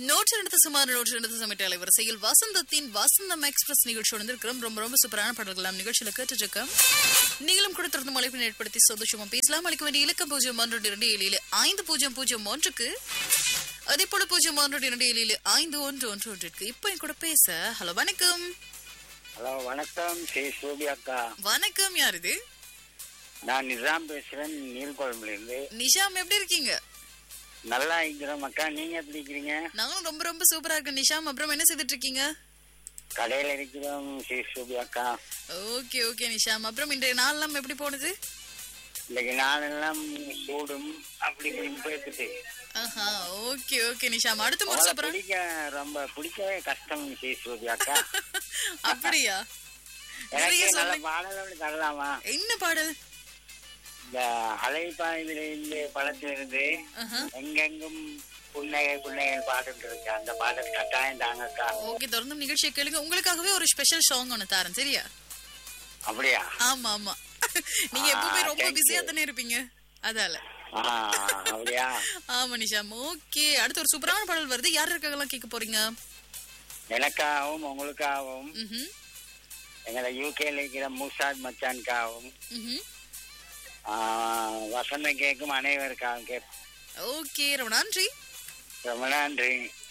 102.8 வரிசையில் வசந்தத்தின் வசந்தம் எக்ஸ்பிரஸ் நிகழ்ச்சி வந்திருக்கிறோம். ரொம்ப ரொம்ப சூப்பரான பாடல்கள் நிகழ்ச்சியில கேட்டுருக்கோம். நீங்களும் கூட தொடர்ந்து அழைப்பினை ஏற்படுத்தி சந்தோஷமா பேசலாம். அளிக்க வேண்டிய இலக்கம் 01275001க்கு அதே போல 0127505111க்கு இப்ப என் கூட பேச. ஹலோ வணக்கம். ஹலோ வணக்கம் ஸ்ரீ சூபி அக்கா. வணக்கம், யார் இது? நான் நிசாம் பேசுறேன், நீர்கொழும்புல இருந்து. நிஷாம், எப்படி இருக்கீங்க? நல்லா இருக்கிறோம் அக்கா, நீங்க எப்படி இருக்கிறீங்க? நானும் ரொம்ப ரொம்ப சூப்பரா இருக்கேன் நிஷாம். அப்புறம் என்ன செய்துட்டு இருக்கீங்க? கடையில இருக்கிறோம் ஸ்ரீ சூபி அக்கா. ஓகே ஓகே நிஷாம், அப்புறம் இன்றைய நாளெல்லாம் எப்படி போனது? இன்னைக்கு நாளெல்லாம் சூடும் அப்படி இப்படின்னு போயிட்டு. ஆஹா, ஓகே ஓகே நிஷாம், அடுத்து முடிச்ச அப்புறம் ரொம்ப பிடிக்கவே கஷ்டம் ஸ்ரீ சூபி அக்கா. அப்படியா? எனக்கு நல்ல பாடல் தரலாமா? என்ன பாடல்? இந்த அலைப்பாய்விலிருந்து படத்திலிருந்து எங்கெங்கும் புன்னகை புன்னகை பாட்டு இருக்கு, அந்த பாடல் கட்டாயம் தாங்கக்கா. ஓகே, தொடர்ந்து நிகழ்ச்சியை கேளுங்க. உங்களுக்காகவே ஒரு ஸ்பெஷல் சாங் ஒன்னு தரேன், சரியா? அப்படியா? ஆமா ஆமா, நீங்க எப்பவுமே ரொம்ப பிஸியா தானே இருப்பீங்க, அதால. அப்படியா? ஆமா நிஷாம். ஓகே, அடுத்து ஒரு சூப்பரான பாடல் வருது. யார் இருக்காங்கலாம் கேட்க போறீங்க? எனக்காகவும் உங்களுக்காகவும், எங்களை யூகேல இருக்கிற மூசாத் மச்சானுக்காகவும், வசந்தம் கேட்கும் அனைவருக்காகவும் கேட்போம். ஓகே, ரொம்ப நன்றி. ரொம்ப நன்றி.